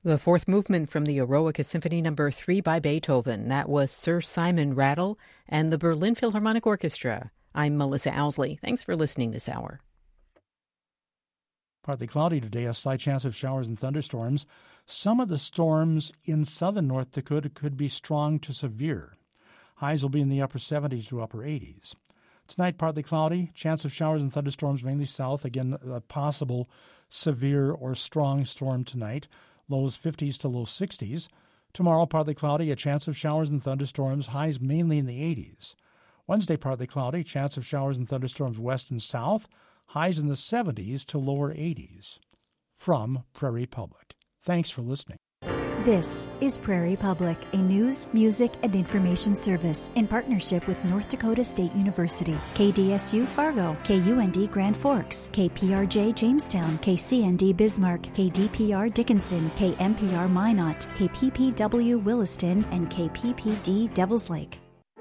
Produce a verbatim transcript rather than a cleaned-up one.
The fourth movement from the Eroica Symphony Number three by Beethoven. That was Sir Simon Rattle and the Berlin Philharmonic Orchestra. I'm Melissa Owsley. Thanks for listening this hour. Partly cloudy today, a slight chance of showers and thunderstorms. Some of the storms in southern North Dakota could be strong to severe. Highs will be in the upper seventies to upper eighties. Tonight, partly cloudy, chance of showers and thunderstorms mainly south. Again, a possible severe or strong storm tonight. Lows fifties to low sixties. Tomorrow, partly cloudy, a chance of showers and thunderstorms, highs mainly in the eighties. Wednesday, partly cloudy, chance of showers and thunderstorms west and south, highs in the seventies to lower eighties. From Prairie Public. Thanks for listening. This is Prairie Public, a news, music, and information service in partnership with North Dakota State University, K D S U Fargo, K U N D Grand Forks, K P R J Jamestown, K C N D Bismarck, K D P R Dickinson, K M P R Minot, K P P W Williston, and K P P D Devils Lake.